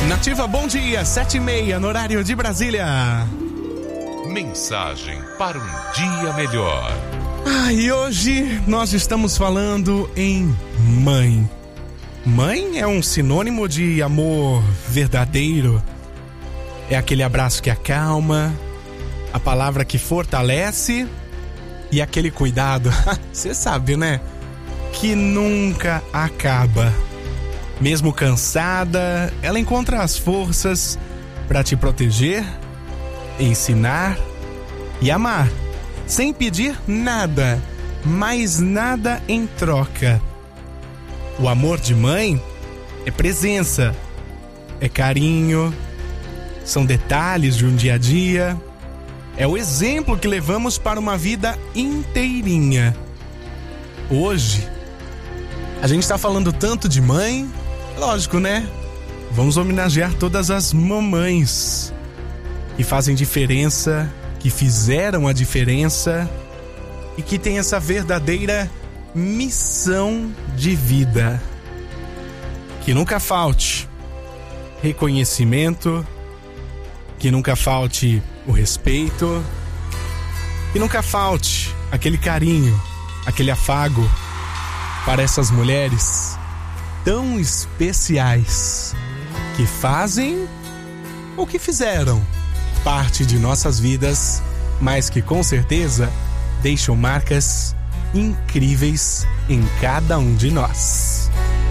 Nativa, bom dia, 7h30 no horário de Brasília. Mensagem para um dia melhor. E hoje nós estamos falando em mãe. Mãe é um sinônimo de amor verdadeiro. É aquele abraço que acalma, a palavra que fortalece e aquele cuidado, você sabe, né? Que nunca acaba. Mesmo cansada, ela encontra as forças para te proteger, ensinar e amar, sem pedir nada, mais nada em troca. O amor de mãe é presença, é carinho, são detalhes de um dia a dia, é o exemplo que levamos para uma vida inteirinha. Hoje, a gente está falando tanto de mãe, lógico, né? Vamos homenagear todas as mamães que fazem diferença, que fizeram a diferença e que têm essa verdadeira missão de vida. Que nunca falte reconhecimento, que nunca falte o respeito, que nunca falte aquele carinho, aquele afago para essas mulheres tão especiais que fazem ou que fizeram parte de nossas vidas, mas que com certeza deixam marcas incríveis em cada um de nós.